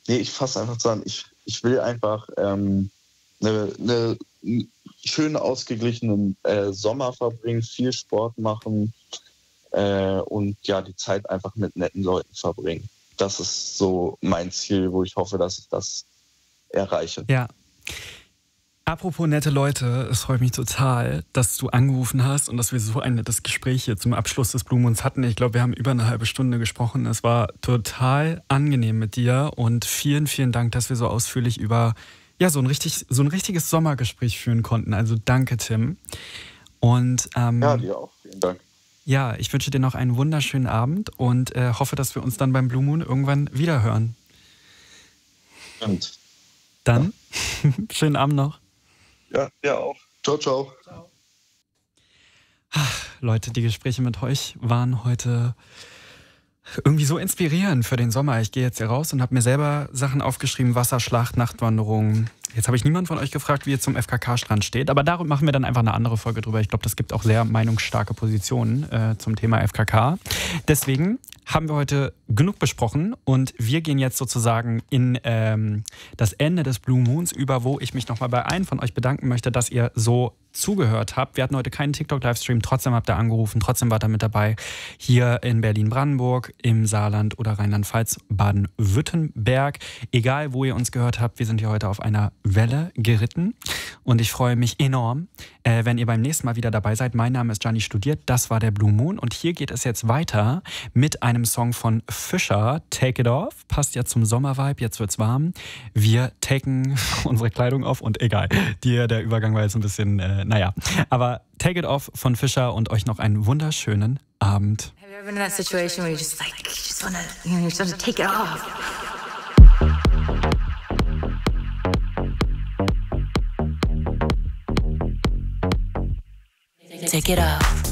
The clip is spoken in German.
Nee, ich fasse einfach zusammen. Ich will einfach eine schöne, ausgeglichene Sommer verbringen, viel Sport machen und ja, die Zeit einfach mit netten Leuten verbringen. Das ist so mein Ziel, wo ich hoffe, dass ich das erreiche. Ja. Apropos nette Leute, es freut mich total, dass du angerufen hast und dass wir so ein nettes Gespräch hier zum Abschluss des Blue Moons hatten. Ich glaube, wir haben über eine halbe Stunde gesprochen. Es war total angenehm mit dir und vielen, vielen Dank, dass wir so ausführlich über so ein richtiges Sommergespräch führen konnten. Also danke, Tim. Und Ja, dir auch. Vielen Dank. ja, ich wünsche dir noch einen wunderschönen Abend und hoffe, dass wir uns dann beim Blue Moon irgendwann wieder hören. Und Dann, schönen Abend noch. ja, dir auch. Ciao, ciao. Leute, die Gespräche mit euch waren heute irgendwie so inspirierend für den Sommer. Ich gehe jetzt hier raus und habe mir selber Sachen aufgeschrieben, Wasserschlacht, Nachtwanderung. Jetzt habe ich niemanden von euch gefragt, wie ihr zum FKK-Strand steht, aber darum machen wir dann einfach eine andere Folge drüber. Ich glaube, das gibt auch sehr meinungsstarke Positionen zum Thema FKK. Deswegen haben wir heute genug besprochen und wir gehen jetzt sozusagen in das Ende des Blue Moons über, wo ich mich nochmal bei allen von euch bedanken möchte, dass ihr so zugehört habt. Wir hatten heute keinen TikTok-Livestream, trotzdem habt ihr angerufen, trotzdem wart ihr mit dabei. Hier in Berlin-Brandenburg, im Saarland oder Rheinland-Pfalz, Baden-Württemberg. Egal, wo ihr uns gehört habt, wir sind hier heute auf einer Welle geritten und ich freue mich enorm, wenn ihr beim nächsten Mal wieder dabei seid. Mein Name ist Gianni Studiert, das war der Blue Moon und hier geht es jetzt weiter mit einem Song von Fischer, Take It Off. Passt ja zum Sommervibe, jetzt wird's warm. Wir taken unsere Kleidung auf und egal, der Übergang war jetzt ein bisschen, naja. Aber Take It Off von Fischer und euch noch einen wunderschönen Abend. Have you ever been in that situation where you just wanna, you just wanna take it off? Take it off.